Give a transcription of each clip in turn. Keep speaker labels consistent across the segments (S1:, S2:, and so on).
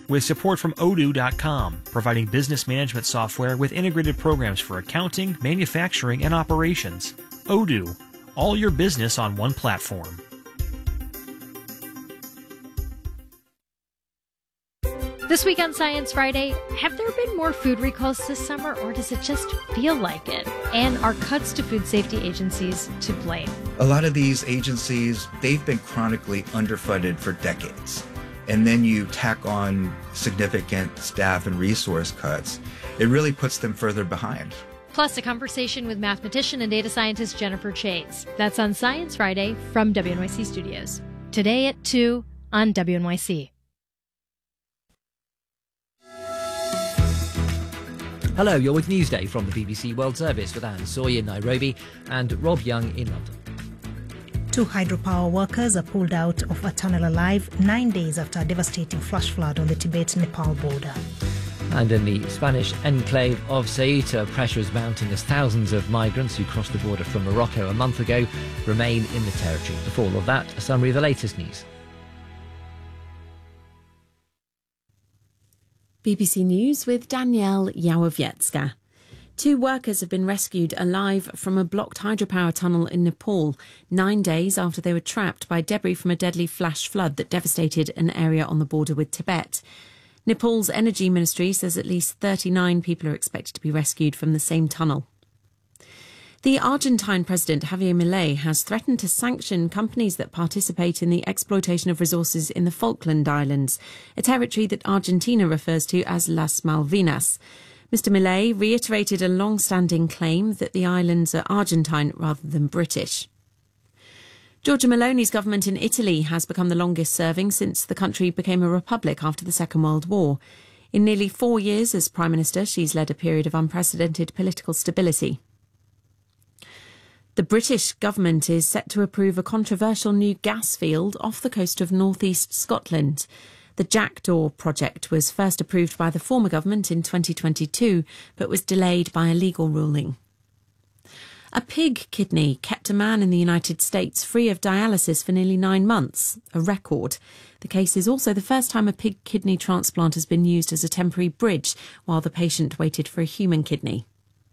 S1: with support from Odoo.com, providing business management software with integrated programs for accounting, manufacturing, and operations. Odoo, all your business on one platform.
S2: This week on Science Friday, have there been more food recalls this summer, or does it just feel like it? And are cuts to food safety agencies to blame?
S3: A lot of these agencies, they've been chronically underfunded for decades. And then you tack on significant staff and resource cuts, it really puts them further behind.
S2: Plus, a conversation with mathematician and data scientist Jennifer Chase. That's on Science Friday from WNYC Studios. Today at 2 on WNYC.
S4: Hello, you're with Newsday from the BBC World Service with Anne Soy in Nairobi and Rob Young in London.
S5: 2 hydropower workers are pulled out of a tunnel alive 9 days after a devastating flash flood on the Tibet-Nepal border.
S4: And in the Spanish enclave of Ceuta, pressure is mounting as thousands of migrants who crossed the border from Morocco a month ago remain in the territory. Before all of that, a summary of the latest news.
S6: BBC News with Danielle Yawowiecka. 2 workers have been rescued alive from a blocked hydropower tunnel in Nepal 9 days after they were trapped by debris from a deadly flash flood that devastated an area on the border with Tibet. Nepal's energy ministry says at least 39 people are expected to be rescued from the same tunnel. The Argentine president, Javier Milei, has threatened to sanction companies that participate in the exploitation of resources in the Falkland Islands, a territory that Argentina refers to as Las Malvinas. Mr. Milei reiterated a long-standing claim that the islands are Argentine rather than British. Giorgia Meloni's government in Italy has become the longest-serving since the country became a republic after the Second World War. In nearly 4 years as Prime Minister, she's led a period of unprecedented political stability. The British government is set to approve a controversial new gas field off the coast of northeast Scotland. The Jackdaw project was first approved by the former government in 2022, but was delayed by a legal ruling. A pig kidney kept a man in the United States free of dialysis for nearly 9 months, a record. The case is also the first time a pig kidney transplant has been used as a temporary bridge while the patient waited for a human kidney.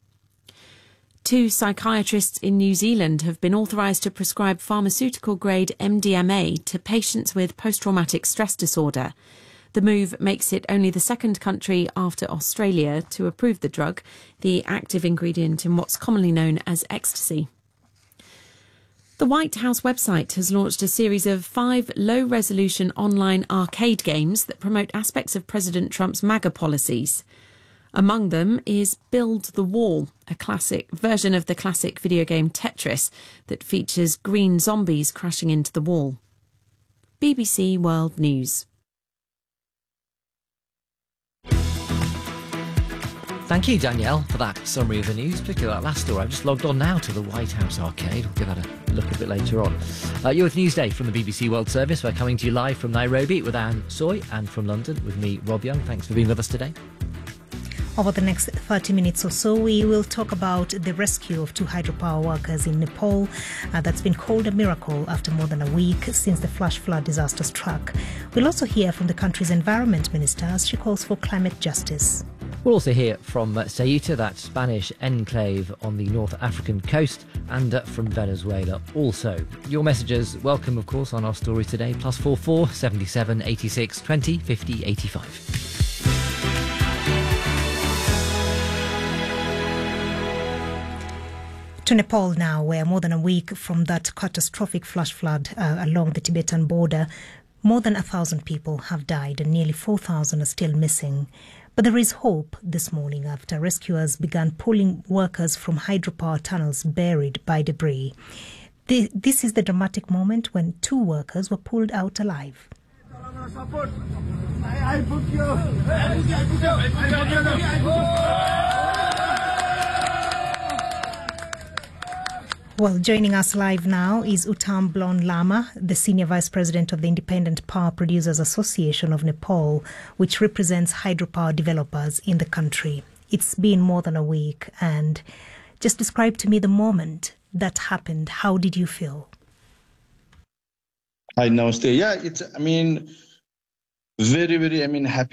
S6: 2 psychiatrists in New Zealand have been authorised to prescribe pharmaceutical-grade MDMA to patients with post-traumatic stress disorder. The move makes it only the second country after Australia to approve the drug, the active ingredient in what's commonly known as ecstasy. The White House website has launched a series of 5 low-resolution online arcade games that promote aspects of President Trump's MAGA policies. Among them is Build the Wall, a classic version of the classic video game Tetris that features green zombies crashing into the wall. BBC World News.
S4: Thank you, Danielle, for that summary of the news, particularly that last story. I've just logged on now to the White House arcade. We'll give that a look a bit later on. You're with Newsday from the BBC World Service. We're coming to you live from Nairobi with Anne Soy, and from London with me, Rob Young. Thanks for being with us today.
S5: Over the next 30 minutes or so, we will talk about the rescue of 2 hydropower workers in Nepal. That's been called a miracle after more than a week since the flash flood disaster struck. We'll also hear from the country's environment minister as she calls for climate justice.
S4: We'll also hear from Ceuta, that Spanish enclave on the North African coast, and from Venezuela also. Your messages welcome, of course, on our story today. +44 77 86 20 50 85.
S5: To Nepal now, where more than a week from that catastrophic flash flood along the Tibetan border, more than 1,000 people have died and nearly 4,000 are still missing. But there is hope this morning after rescuers began pulling workers from hydropower tunnels buried by debris. This is the dramatic moment when 2 workers were pulled out alive. Well, joining us live now is Uttam Blon Lama, the Senior Vice President of the Independent Power Producers Association of Nepal, which represents hydropower developers in the country. It's been more than a week, and just describe to me the moment that happened. How did you feel?
S7: Hi, Namaste. Yeah, very, very, happy